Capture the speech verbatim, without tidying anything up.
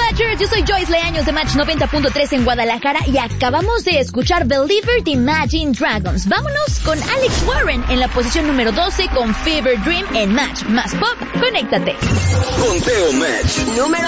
Matchers, yo soy Joyce Leaños de Match noventa punto tres en Guadalajara y acabamos de escuchar Believer de Imagine Dragons. Vámonos con Alex Warren en la posición número doce con Fever Dream en Match más Pop. Conéctate. Conteo Match número